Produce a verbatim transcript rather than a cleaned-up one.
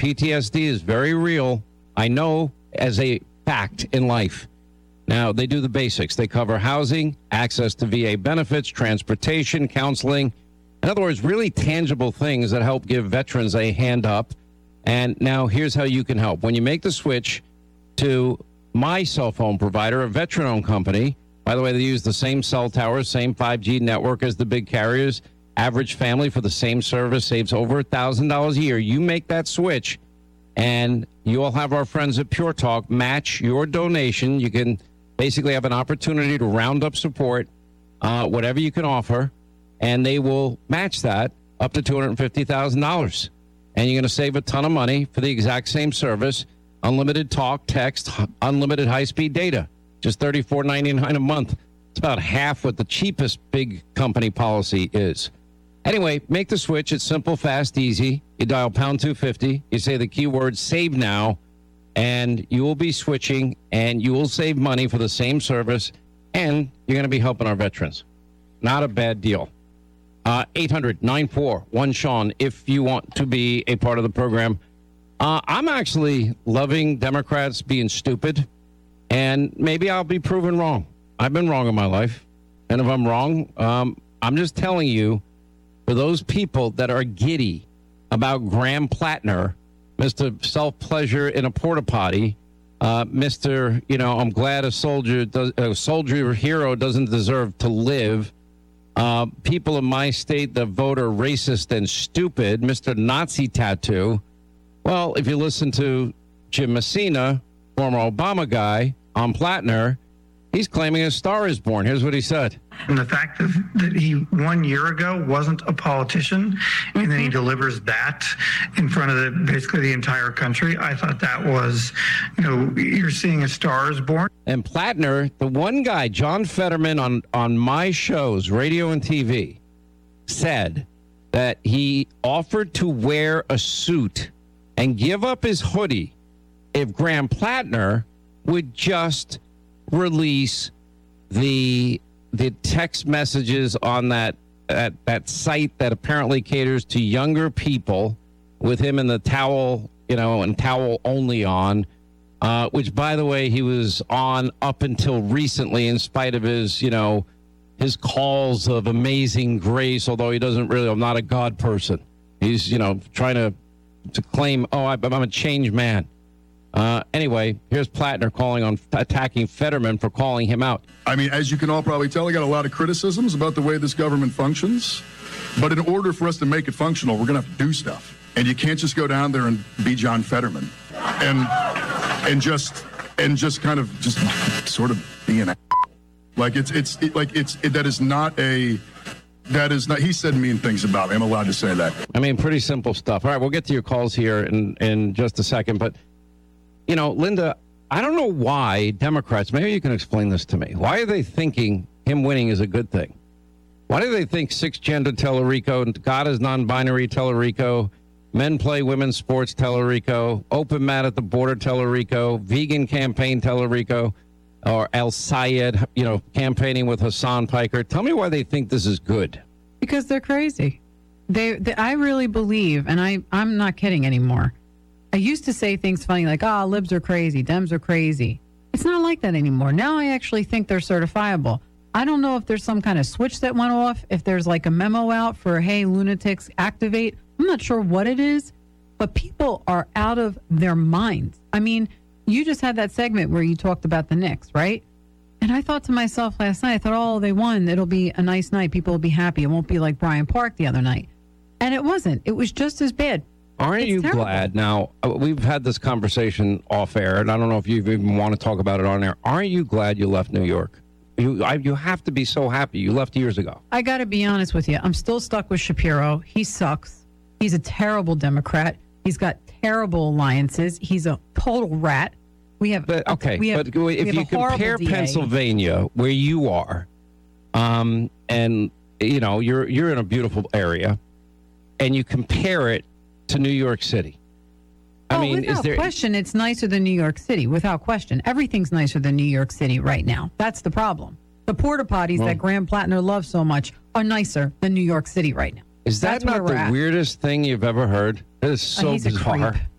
P T S D is very real. I know as a fact in life. Now, they do the basics. They cover housing, access to V A benefits, transportation, counseling. In other words, really tangible things that help give veterans a hand up. And now here's how you can help. When you make the switch to my cell phone provider, a veteran-owned company, by the way, they use the same cell towers, same five G network as the big carriers. Average family for the same service saves over one thousand dollars a year. You make that switch, and you will have our friends at Pure Talk match your donation. You can basically have an opportunity to round up support, uh, whatever you can offer, and they will match that up to two hundred fifty thousand dollars. And you're going to save a ton of money for the exact same service, unlimited talk, text, unlimited high-speed data, just thirty-four ninety-nine a month. It's about half what the cheapest big company policy is. Anyway, make the switch. It's simple, fast, easy. You dial pound two fifty. You say the keyword save now, and you will be switching, and you will save money for the same service, and you're going to be helping our veterans. Not a bad deal. Uh, eight hundred nine four one Sean if you want to be a part of the program. Uh, I'm actually loving Democrats being stupid, and maybe I'll be proven wrong. I've been wrong in my life, and if I'm wrong, um, I'm just telling you, for those people that are giddy about Graham Plattner, Mister Self-Pleasure in a Porta Potty, uh, Mister, you know, I'm glad a soldier, does, a soldier hero doesn't deserve to live. Uh, people in my state that vote are racist and stupid, Mister Nazi Tattoo. Well, if you listen to Jim Messina, former Obama guy, on Plattner, he's claiming a star is born. Here's what he said. And the fact that, that he one year ago wasn't a politician, and then he delivers that in front of the, basically the entire country, I thought that was, you know, you're seeing a star is born. And Plattner, the one guy, John Fetterman, on, on my shows, radio and T V, said that he offered to wear a suit and give up his hoodie if Graham Plattner would just release the the text messages on that, that that site that apparently caters to younger people, with him in the towel, you know, and towel only on, uh, which, by the way, he was on up until recently, in spite of his, you know, his calls of amazing grace, although he doesn't really, I'm not a God person. He's, you know, trying to, to claim, oh, I'm a changed man. Uh, anyway, here's Plattner calling on attacking Fetterman for calling him out. I mean, as you can all probably tell, I got a lot of criticisms about the way this government functions. But in order for us to make it functional, we're going to have to do stuff. And you can't just go down there and be John Fetterman and and just and just kind of just sort of be an like it's it's it, like it's it, that is not a that is not. He said mean things about me. I'm allowed to say that. I mean, pretty simple stuff. All right, we'll get to your calls here in in just a second, but. You know, Linda, I don't know why Democrats, maybe you can explain this to me. Why are they thinking him winning is a good thing? Why do they think six-gender Tellerico, God is non-binary Tellerico, men play women's sports Tellerico, open mat at the border Tellerico, vegan campaign Tellerico, or El Sayed, you know, campaigning with Hassan Piker? Tell me why they think this is good. Because they're crazy. They, they I really believe, and I, I'm not kidding anymore, I used to say things funny like, ah, oh, libs are crazy, Dems are crazy. It's not like that anymore. Now I actually think they're certifiable. I don't know if there's some kind of switch that went off, if there's like a memo out for, hey, lunatics, activate. I'm not sure what it is, but people are out of their minds. I mean, you just had that segment where you talked about the Knicks, right? And I thought to myself last night, I thought, oh, they won. It'll be a nice night. People will be happy. It won't be like Bryant Park the other night. And it wasn't. It was just as bad. Aren't it's you terrible. glad? Now, we've had this conversation off air, and I don't know if you even want to talk about it on air. Aren't you glad you left New York? You I, you have to be so happy. You left years ago. I got to be honest with you. I'm still stuck with Shapiro. He sucks. He's a terrible Democrat. He's got terrible alliances. He's a total rat. We have but, okay. We have, but if you compare Pennsylvania, where you are, um, and you know you're you're in a beautiful area, and you compare it to New York City. I oh, mean, without is there question, it's nicer than New York City. Without question, everything's nicer than New York City right now. That's the problem. The porta potties well, that Graham Plattner loves so much are nicer than New York City right now. Is that That's not the at. weirdest thing you've ever heard? That is so uh, he's bizarre. A creep.